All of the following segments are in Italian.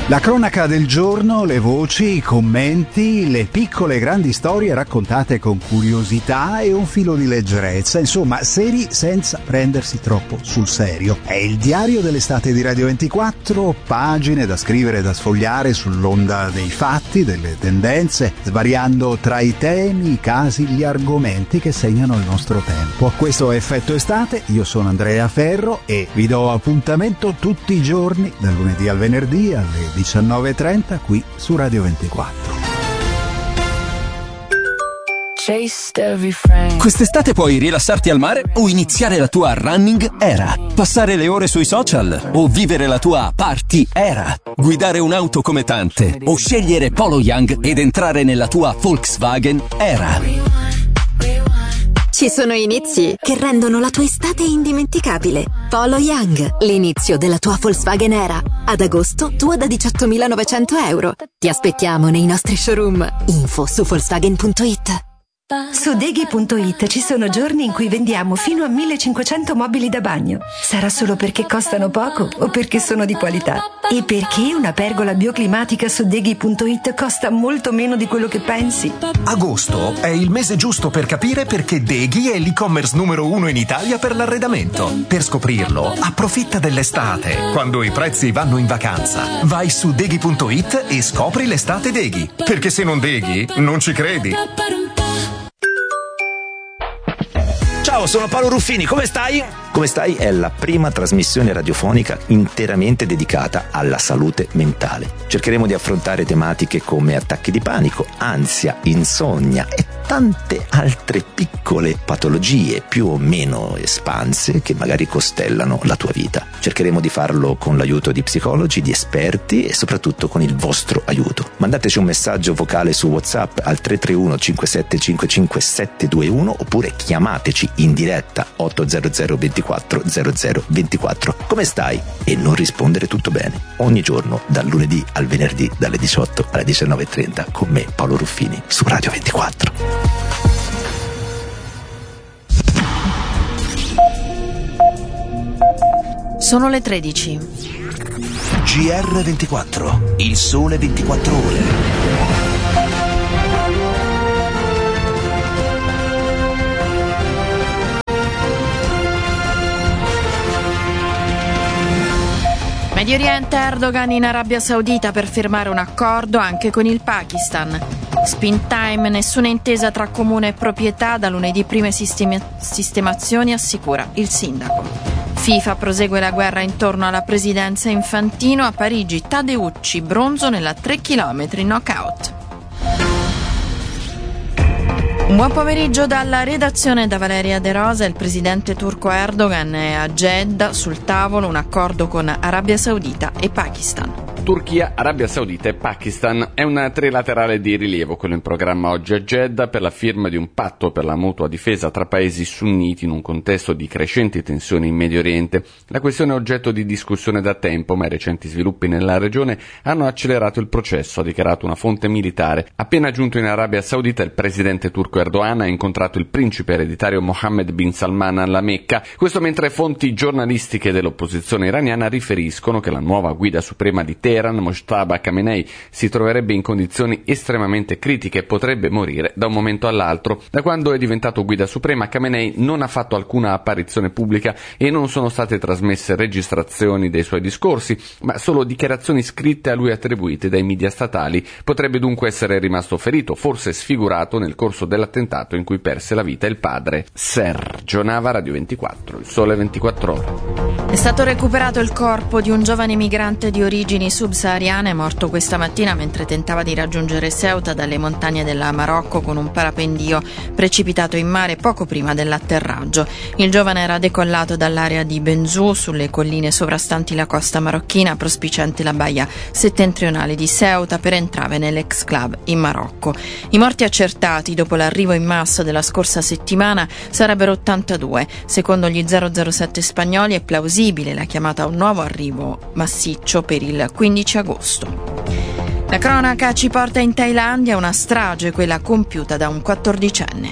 La cronaca del giorno, le voci, i commenti, le piccole e grandi storie raccontate con curiosità e un filo di leggerezza, insomma, seri senza prendersi troppo sul serio. È il diario dell'estate di Radio 24, pagine da scrivere e da sfogliare sull'onda dei fatti, delle tendenze, svariando tra i temi, i casi, gli argomenti che segnano il nostro tempo. Questo è Effetto Estate, io sono Andrea Ferro e vi do appuntamento tutti i giorni, dal lunedì al venerdì alle 19:30 qui su Radio 24. Quest'estate puoi rilassarti al mare o iniziare la tua running era, passare le ore sui social o vivere la tua party era, guidare un'auto come tante o scegliere Polo Young ed entrare nella tua Volkswagen era. Ci sono inizi che rendono la tua estate indimenticabile. Polo Young, l'inizio della tua Volkswagen Era. Ad agosto, tua da 18.900 euro. Ti aspettiamo nei nostri showroom. Info su Volkswagen.it. Su Deghi.it ci sono giorni in cui vendiamo fino a 1500 mobili da bagno. Sarà solo perché costano poco o perché sono di qualità. E perché una pergola bioclimatica su Deghi.it costa molto meno di quello che pensi. Agosto è il mese giusto per capire perché Deghi è l'e-commerce numero 1 in Italia per l'arredamento. Per scoprirlo, approfitta dell'estate, quando i prezzi vanno in vacanza. Vai su Deghi.it e scopri l'estate Deghi. Perché se non Deghi, non ci credi. Ciao, sono Paolo Ruffini, come stai? Come stai è la prima trasmissione radiofonica interamente dedicata alla salute mentale. Cercheremo di affrontare tematiche come attacchi di panico, ansia, insonnia e tante altre piccole patologie più o meno espanse che magari costellano la tua vita. Cercheremo di farlo con l'aiuto di psicologi, di esperti e soprattutto con il vostro aiuto. Mandateci un messaggio vocale su WhatsApp al 331 5755 721 oppure chiamateci in diretta 800 24 00 24. Come stai? E non rispondere tutto bene. Ogni giorno dal lunedì al venerdì dalle 18 alle 19:30 con me Paolo Ruffini su Radio 24. Sono le 13. GR24, il sole 24 ore. Medio Oriente, Erdogan in Arabia Saudita per firmare un accordo anche con il Pakistan. Spin time, nessuna intesa tra comune e proprietà, da lunedì prime sistemazioni, assicura il sindaco. FIFA prosegue la guerra intorno alla presidenza Infantino. A Parigi Tadeucci, bronzo nella 3 km knockout. Un buon pomeriggio dalla redazione da Valeria De Rosa. Il presidente turco Erdogan è a Jeddah, sul tavolo un accordo con Arabia Saudita e Pakistan. Turchia, Arabia Saudita e Pakistan è una trilaterale di rilievo, quello in programma oggi a Jeddah, per la firma di un patto per la mutua difesa tra paesi sunniti in un contesto di crescenti tensioni in Medio Oriente. La questione è oggetto di discussione da tempo, ma i recenti sviluppi nella regione hanno accelerato il processo, ha dichiarato una fonte militare. Appena giunto in Arabia Saudita, il presidente turco Erdogan ha incontrato il principe ereditario Mohammed bin Salman alla Mecca. Questo mentre fonti giornalistiche dell'opposizione iraniana riferiscono che la nuova guida suprema di Teheran, Mojtaba Khamenei, si troverebbe in condizioni estremamente critiche e potrebbe morire da un momento all'altro. Da quando è diventato guida suprema, Khamenei non ha fatto alcuna apparizione pubblica e non sono state trasmesse registrazioni dei suoi discorsi, ma solo dichiarazioni scritte a lui attribuite dai media statali. Potrebbe dunque essere rimasto ferito, forse sfigurato, nel corso dell'attentato in cui perse la vita il padre. Sergio Nava, Radio 24, il sole 24 ore. È stato recuperato il corpo di un giovane migrante di origini subsahariane morto questa mattina mentre tentava di raggiungere Ceuta dalle montagne del Marocco con un parapendio precipitato in mare poco prima dell'atterraggio. Il giovane era decollato dall'area di Benzou, sulle colline sovrastanti la costa marocchina prospiciente la baia settentrionale di Ceuta, per entrare nell'exclave in Marocco. I morti accertati dopo l'arrivo in massa della scorsa settimana sarebbero 82. Secondo gli 007 spagnoli è plausibile la chiamata a un nuovo arrivo massiccio per il 15 agosto. La cronaca ci porta in Thailandia, una strage, quella compiuta da un 14enne.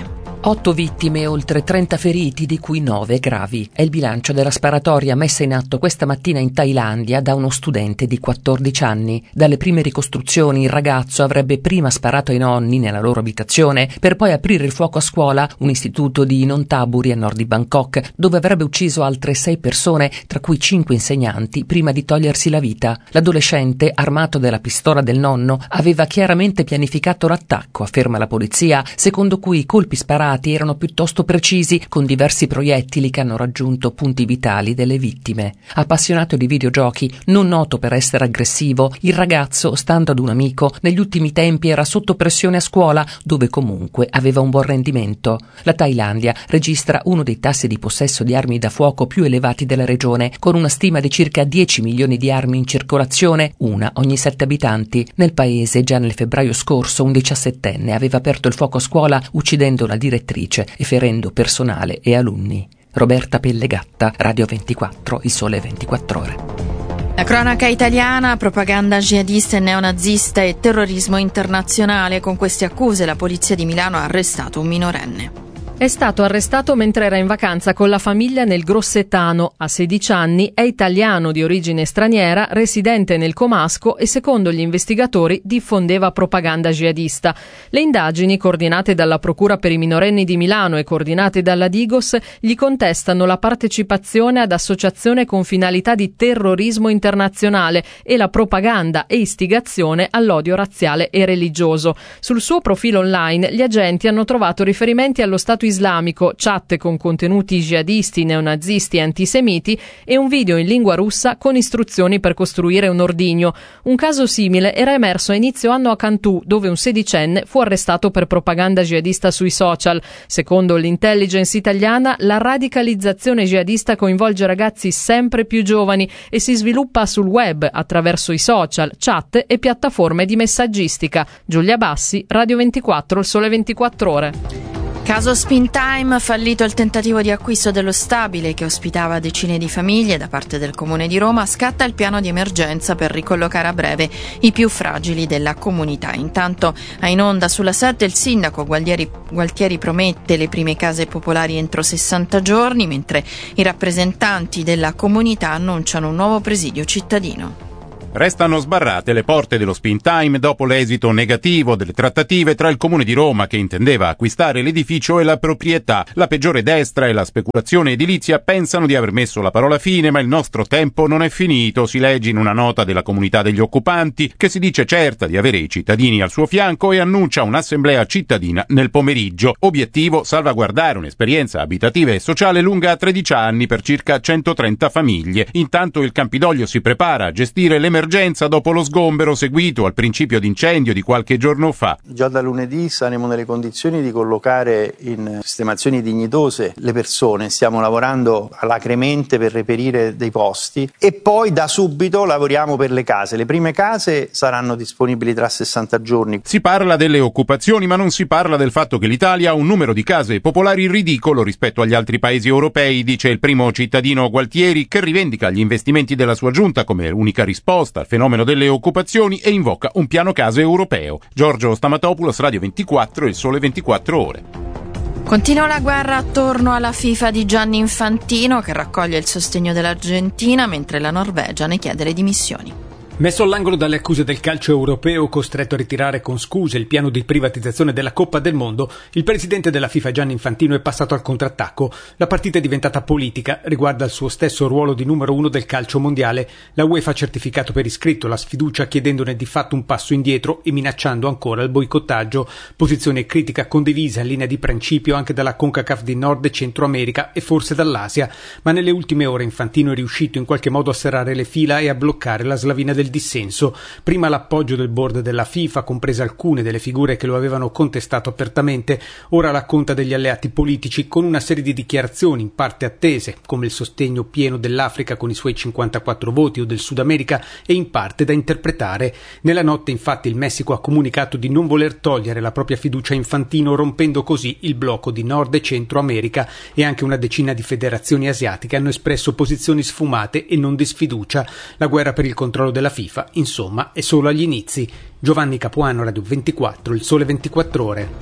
8 vittime e oltre 30 feriti, di cui 9 gravi. È il bilancio della sparatoria messa in atto questa mattina in Thailandia da uno studente di 14 anni. Dalle prime ricostruzioni il ragazzo avrebbe prima sparato ai nonni nella loro abitazione per poi aprire il fuoco a scuola, un istituto di Nonthaburi a nord di Bangkok, dove avrebbe ucciso altre 6 persone, tra cui 5 insegnanti, prima di togliersi la vita. L'adolescente, armato della pistola del nonno, aveva chiaramente pianificato l'attacco, afferma la polizia, secondo cui i colpi sparati erano piuttosto precisi, con diversi proiettili che hanno raggiunto punti vitali delle vittime. Appassionato di videogiochi, non noto per essere aggressivo, il ragazzo, stando ad un amico, negli ultimi tempi era sotto pressione a scuola, dove comunque aveva un buon rendimento. La Thailandia registra uno dei tassi di possesso di armi da fuoco più elevati della regione, con una stima di circa 10 milioni di armi in circolazione, una ogni 7 abitanti. Nel paese, già nel febbraio scorso, un 17enne aveva aperto il fuoco a scuola, uccidendo la direttrice e ferendo personale e alunni. Roberta Pellegatta, Radio 24, Il Sole 24 Ore. La cronaca italiana, propaganda jihadista e neonazista e terrorismo internazionale. Con queste accuse la polizia di Milano ha arrestato un minorenne. È stato arrestato mentre era in vacanza con la famiglia nel Grossetano. Ha 16 anni, è italiano di origine straniera, residente nel Comasco e secondo gli investigatori diffondeva propaganda jihadista. Le indagini, coordinate dalla Procura per i minorenni di Milano e coordinate dalla Digos, gli contestano la partecipazione ad associazione con finalità di terrorismo internazionale e la propaganda e istigazione all'odio razziale e religioso. Sul suo profilo online gli agenti hanno trovato riferimenti allo Stato islamico, chat con contenuti jihadisti, neonazisti e antisemiti e un video in lingua russa con istruzioni per costruire un ordigno. Un caso simile era emerso a inizio anno a Cantù, dove un 16enne fu arrestato per propaganda jihadista sui social. Secondo l'intelligence italiana, la radicalizzazione jihadista coinvolge ragazzi sempre più giovani e si sviluppa sul web attraverso i social, chat e piattaforme di messaggistica. Giulia Bassi, Radio 24, Il Sole 24 Ore. Caso Spintime, fallito il tentativo di acquisto dello stabile che ospitava decine di famiglie da parte del Comune di Roma, scatta il piano di emergenza per ricollocare a breve i più fragili della comunità. Intanto a in onda sulla 7 il sindaco Gualtieri promette le prime case popolari entro 60 giorni, mentre i rappresentanti della comunità annunciano un nuovo presidio cittadino. Restano sbarrate le porte dello Spintime dopo l'esito negativo delle trattative tra il Comune di Roma, che intendeva acquistare l'edificio, e la proprietà. La peggiore destra e la speculazione edilizia pensano di aver messo la parola fine, ma il nostro tempo non è finito, si legge in una nota della comunità degli occupanti, che si dice certa di avere i cittadini al suo fianco e annuncia un'assemblea cittadina nel pomeriggio. Obiettivo: salvaguardare un'esperienza abitativa e sociale lunga 13 anni per circa 130 famiglie. Intanto il Campidoglio si prepara a gestire l'emergenza dopo lo sgombero seguito al principio d'incendio di qualche giorno fa. Già da lunedì saremo nelle condizioni di collocare in sistemazioni dignitose le persone, stiamo lavorando alacremente per reperire dei posti e poi da subito lavoriamo per le case. Le prime case saranno disponibili tra 60 giorni. Si parla delle occupazioni, ma non si parla del fatto che l'Italia ha un numero di case popolari ridicolo rispetto agli altri paesi europei, dice il primo cittadino Gualtieri, che rivendica gli investimenti della sua giunta come unica risposta al fenomeno delle occupazioni e invoca un piano case europeo. Giorgio Stamatopoulos, Radio 24 e Il Sole 24 Ore. Continua la guerra attorno alla FIFA di Gianni Infantino, che raccoglie il sostegno dell'Argentina, mentre la Norvegia ne chiede le dimissioni. Messo all'angolo dalle accuse del calcio europeo, costretto a ritirare con scuse il piano di privatizzazione della Coppa del Mondo, il presidente della FIFA Gianni Infantino è passato al contrattacco. La partita è diventata politica, riguarda il suo stesso ruolo di numero 1 del calcio mondiale. La UEFA ha certificato per iscritto la sfiducia, chiedendone di fatto un passo indietro e minacciando ancora il boicottaggio. Posizione critica condivisa in linea di principio anche dalla CONCACAF di Nord e Centro America e forse dall'Asia, ma nelle ultime ore Infantino è riuscito in qualche modo a serrare le fila e a bloccare la slavina del dissenso. Prima l'appoggio del board della FIFA, comprese alcune delle figure che lo avevano contestato apertamente, ora la conta degli alleati politici con una serie di dichiarazioni in parte attese, come il sostegno pieno dell'Africa con i suoi 54 voti o del Sud America, e in parte da interpretare. Nella notte infatti il Messico ha comunicato di non voler togliere la propria fiducia a Infantino, rompendo così il blocco di Nord e Centro America, e anche una decina di federazioni asiatiche hanno espresso posizioni sfumate e non di sfiducia. La guerra per il controllo della FIFA, insomma, è solo agli inizi. Giovanni Capuano, Radio 24, Il Sole 24 Ore.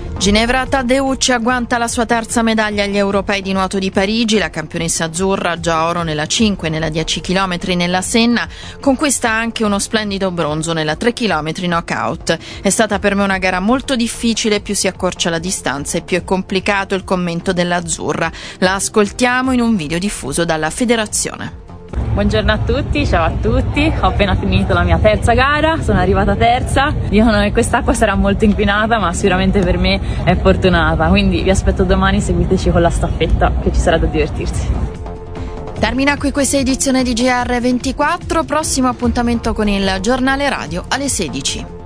Ginevra Taddeucci agguanta la sua terza medaglia agli europei di nuoto di Parigi. La campionessa azzurra, già oro nella 5 e nella 10 km nella Senna, conquista anche uno splendido bronzo nella 3 km knockout. È stata per me una gara molto difficile, più si accorcia la distanza e più è complicato il commento dell'azzurra. La ascoltiamo in un video diffuso dalla federazione. Buongiorno a tutti, ciao a tutti, ho appena finito la mia terza gara, sono arrivata terza, dicono che quest'acqua sarà molto inquinata ma sicuramente per me è fortunata, quindi vi aspetto domani, seguiteci con la staffetta che ci sarà da divertirsi. Termina qui questa edizione di GR24, prossimo appuntamento con il giornale radio alle 16.